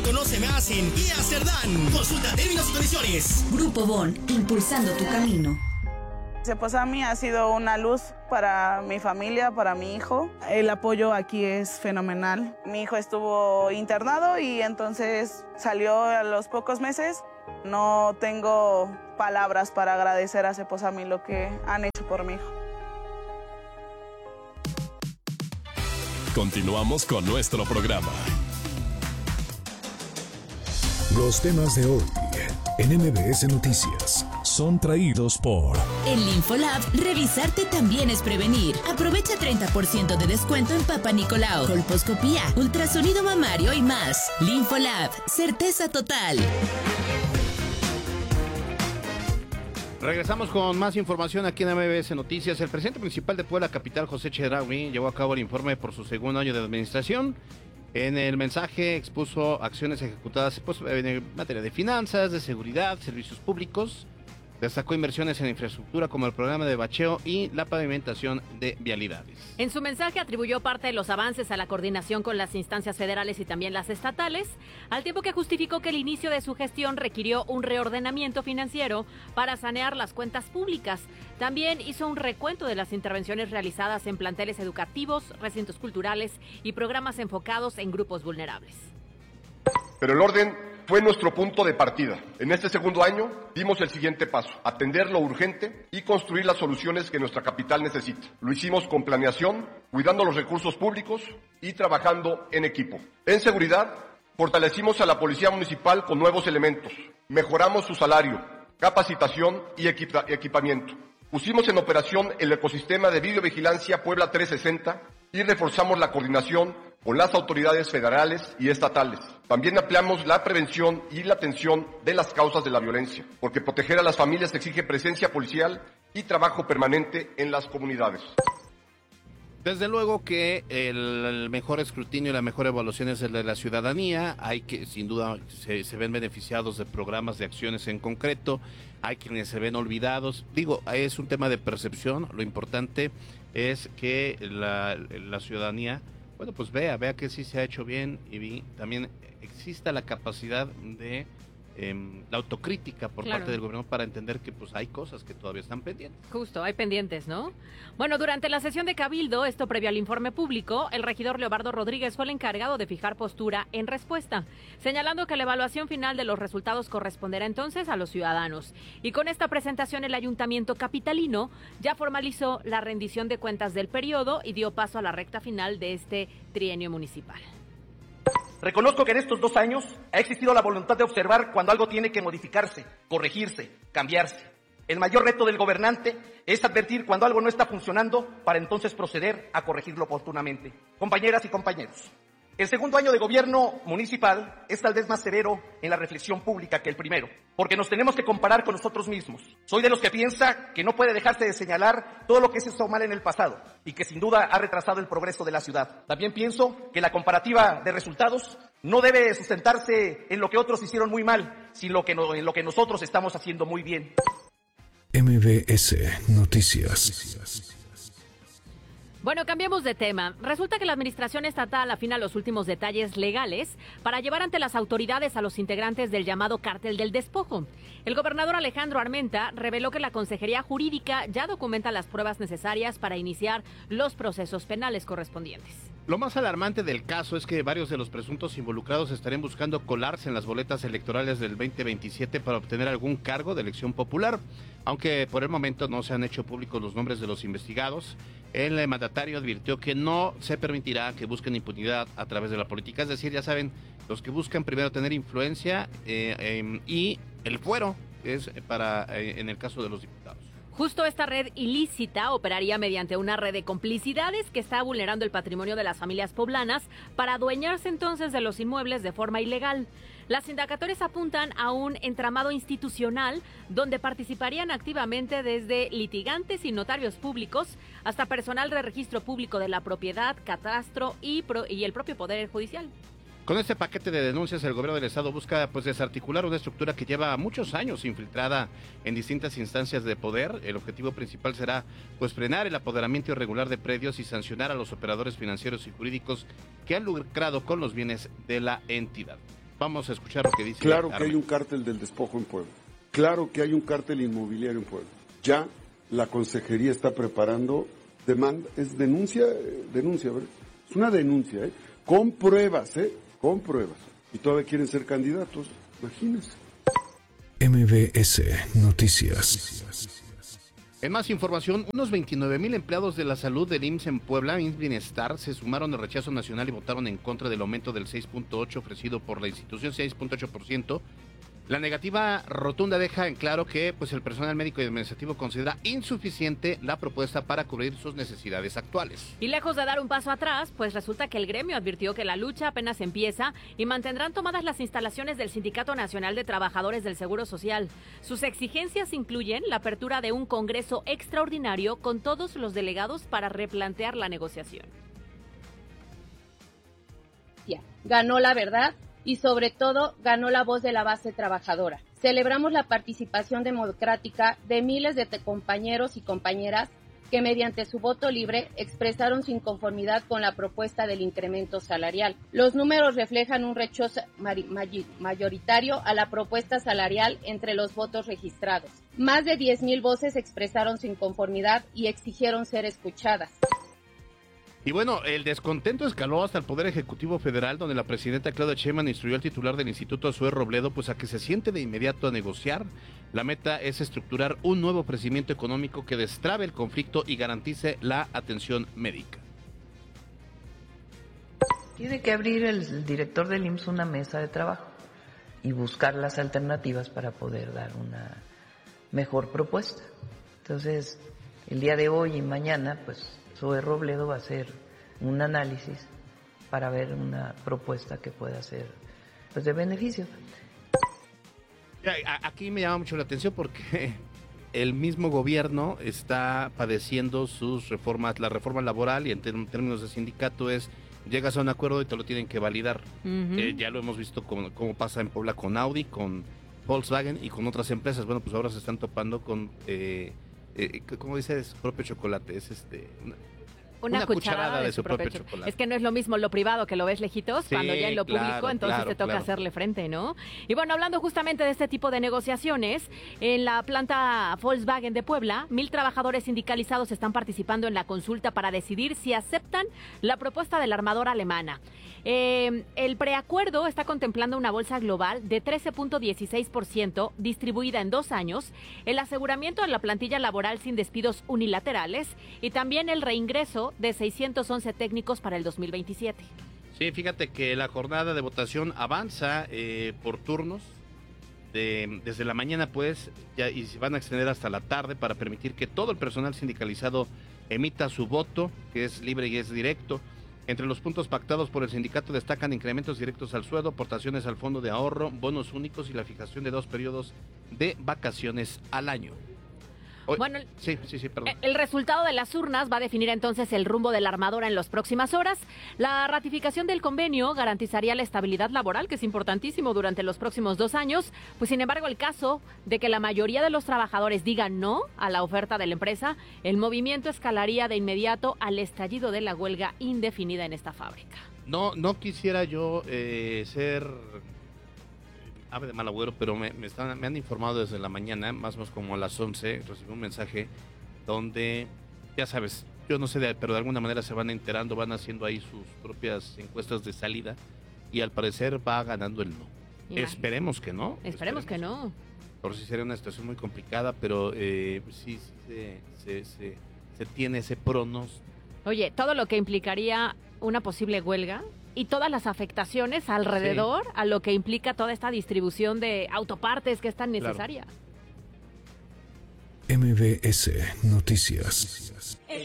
conoce más en Kia Cerdán. Consulta términos y condiciones. Grupo Bon, impulsando tu camino. Cepozami ha sido una luz para mi familia, para mi hijo. El apoyo aquí es fenomenal. Mi hijo estuvo internado y entonces salió a los pocos meses. No tengo palabras para agradecer a Cepozami lo que han hecho por mi hijo. Continuamos con nuestro programa. Los temas de hoy en MBS Noticias son traídos por... En Linfolab, revisarte también es prevenir. Aprovecha 30% de descuento en Papa Nicolau, colposcopía, ultrasonido mamario y más. Linfolab, certeza total. Regresamos con más información aquí en MBS Noticias. El presidente municipal de Puebla Capital, José Chedraui, llevó a cabo el informe por su segundo año de administración. En el mensaje expuso acciones ejecutadas en materia de finanzas, de seguridad, servicios públicos. Destacó inversiones en infraestructura como el programa de bacheo y la pavimentación de vialidades. En su mensaje atribuyó parte de los avances a la coordinación con las instancias federales y también las estatales, al tiempo que justificó que el inicio de su gestión requirió un reordenamiento financiero para sanear las cuentas públicas. También hizo un recuento de las intervenciones realizadas en planteles educativos, recintos culturales y programas enfocados en grupos vulnerables. Pero el orden fue nuestro punto de partida. En este segundo año dimos el siguiente paso: atender lo urgente y construir las soluciones que nuestra capital necesita. Lo hicimos con planeación, cuidando los recursos públicos y trabajando en equipo. En seguridad, fortalecimos a la Policía Municipal con nuevos elementos. Mejoramos su salario, capacitación y equipamiento. Pusimos en operación el ecosistema de videovigilancia Puebla 360 y reforzamos la coordinación con las autoridades federales y estatales. También ampliamos la prevención y la atención de las causas de la violencia, porque proteger a las familias exige presencia policial y trabajo permanente en las comunidades. Desde luego que el mejor escrutinio y la mejor evaluación es el de la ciudadanía. Hay que, sin duda, se ven beneficiados de programas de acciones en concreto. Hay quienes se ven olvidados. Digo, es un tema de percepción. Lo importante es que la ciudadanía, bueno, pues vea que sí se ha hecho bien y también exista la capacidad de la autocrítica por parte del gobierno para entender que pues hay cosas que todavía están pendientes. Justo, hay pendientes, ¿no? Bueno, durante la sesión de Cabildo, esto previo al informe público, el regidor Leobardo Rodríguez fue el encargado de fijar postura en respuesta, señalando que la evaluación final de los resultados corresponderá entonces a los ciudadanos. Y con esta presentación el ayuntamiento capitalino ya formalizó la rendición de cuentas del periodo y dio paso a la recta final de este trienio municipal. Reconozco que en estos 2 años ha existido la voluntad de observar cuando algo tiene que modificarse, corregirse, cambiarse. El mayor reto del gobernante es advertir cuando algo no está funcionando para entonces proceder a corregirlo oportunamente. Compañeras y compañeros, el segundo año de gobierno municipal es tal vez más severo en la reflexión pública que el primero, porque nos tenemos que comparar con nosotros mismos. Soy de los que piensa que no puede dejarse de señalar todo lo que se hizo mal en el pasado y que sin duda ha retrasado el progreso de la ciudad. También pienso que la comparativa de resultados no debe sustentarse en lo que otros hicieron muy mal, sino en lo que nosotros estamos haciendo muy bien. MBS Noticias. Bueno, cambiemos de tema. Resulta que la administración estatal afina los últimos detalles legales para llevar ante las autoridades a los integrantes del llamado Cártel del Despojo. El gobernador Alejandro Armenta reveló que la Consejería Jurídica ya documenta las pruebas necesarias para iniciar los procesos penales correspondientes. Lo más alarmante del caso es que varios de los presuntos involucrados estarían buscando colarse en las boletas electorales del 2027 para obtener algún cargo de elección popular. Aunque por el momento no se han hecho públicos los nombres de los investigados, el mandatario advirtió que no se permitirá que busquen impunidad a través de la política. Es decir, ya saben, los que buscan primero tener influencia y el fuero es para en el caso de los diputados. Justo esta red ilícita operaría mediante una red de complicidades que está vulnerando el patrimonio de las familias poblanas para adueñarse entonces de los inmuebles de forma ilegal. Las indagatorias apuntan a un entramado institucional donde participarían activamente desde litigantes y notarios públicos hasta personal de registro público de la propiedad, catastro y el propio Poder Judicial. Con este paquete de denuncias, el gobierno del estado busca desarticular una estructura que lleva muchos años infiltrada en distintas instancias de poder. El objetivo principal será frenar el apoderamiento irregular de predios y sancionar a los operadores financieros y jurídicos que han lucrado con los bienes de la entidad. Vamos a escuchar lo que dice. Claro que Armin. hay un cártel del despojo en Puebla. Claro que hay un cártel inmobiliario en Puebla. Ya la consejería está preparando demanda, es denuncia, ¿verdad? Es una denuncia, con pruebas, con pruebas. Y todavía quieren ser candidatos, imagínense. MBS Noticias. En más información, unos 29,000 empleados de la salud del IMSS en Puebla, IMSS Bienestar, se sumaron al rechazo nacional y votaron en contra del aumento del 6.8 ofrecido por la institución, 6.8%. La negativa rotunda deja en claro que pues, el personal médico y administrativo considera insuficiente la propuesta para cubrir sus necesidades actuales. Y lejos de dar un paso atrás, pues resulta que el gremio advirtió que la lucha apenas empieza y mantendrán tomadas las instalaciones del Sindicato Nacional de Trabajadores del Seguro Social. Sus exigencias incluyen la apertura de un congreso extraordinario con todos los delegados para replantear la negociación. Ganó la verdad y sobre todo ganó la voz de la base trabajadora. Celebramos la participación democrática de miles de compañeros y compañeras que mediante su voto libre expresaron su inconformidad con la propuesta del incremento salarial. Los números reflejan un rechazo mayoritario a la propuesta salarial entre los votos registrados. Más de 10,000 voces expresaron su inconformidad y exigieron ser escuchadas. Y bueno, el descontento escaló hasta el Poder Ejecutivo Federal, donde la presidenta Claudia Sheinbaum instruyó al titular del Instituto Zoé Robledo pues a que se siente de inmediato a negociar. La meta es estructurar un nuevo crecimiento económico que destrabe el conflicto y garantice la atención médica. Tiene que abrir el director del IMSS una mesa de trabajo y buscar las alternativas para poder dar una mejor propuesta. Entonces, el día de hoy y mañana, pues Zoé Robledo va a hacer un análisis para ver una propuesta que pueda ser pues de beneficio. Aquí me llama mucho la atención porque el mismo gobierno está padeciendo sus reformas, la reforma laboral, y en términos de sindicato es, llegas a un acuerdo y te lo tienen que validar. Ya lo hemos visto cómo pasa en Puebla con Audi, con Volkswagen y con otras empresas. Bueno, pues ahora se están topando con, ¿cómo dice? Su propio chocolate. Es una cucharada de su propio chocolate. Es que no es lo mismo lo privado que lo ves lejitos, sí, cuando ya en lo público, entonces te toca hacerle frente, ¿no? Y bueno, hablando justamente de este tipo de negociaciones, en la planta Volkswagen de Puebla, 1,000 trabajadores sindicalizados están participando en la consulta para decidir si aceptan la propuesta de la armadora alemana. El preacuerdo está contemplando una bolsa global de 13.16% distribuida en 2 años, el aseguramiento de la plantilla laboral sin despidos unilaterales y también el reingreso de 611 técnicos para el 2027. Sí, fíjate que la jornada de votación avanza por turnos, desde la mañana pues, y se van a extender hasta la tarde para permitir que todo el personal sindicalizado emita su voto, que es libre y es directo. Entre los puntos pactados por el sindicato destacan incrementos directos al sueldo, aportaciones al fondo de ahorro, bonos únicos y la fijación de 2 periodos de vacaciones al año. Bueno, sí, perdón. El resultado de las urnas va a definir entonces el rumbo de la armadora en las próximas horas. La ratificación del convenio garantizaría la estabilidad laboral, que es importantísimo durante los próximos 2 años. Pues sin embargo, el caso de que la mayoría de los trabajadores digan no a la oferta de la empresa, el movimiento escalaría de inmediato al estallido de la huelga indefinida en esta fábrica. No quisiera yo ser ave de mal agüero, pero me han informado desde la mañana, más o menos como a las 11, recibí un mensaje donde, ya sabes, yo no sé, pero de alguna manera se van enterando, van haciendo ahí sus propias encuestas de salida y al parecer va ganando el no. Esperemos que no. Esperemos que no. Por si sería una situación muy complicada, pero sí se tiene ese pronóstico. Oye, todo lo que implicaría una posible huelga y todas las afectaciones alrededor a lo que implica toda esta distribución de autopartes que es tan necesaria. MBS Noticias.